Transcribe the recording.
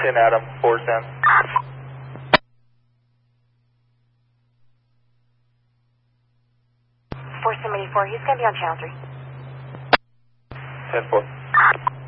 10 Adam, 410. 474, he's going to be on channel 3. 10-4.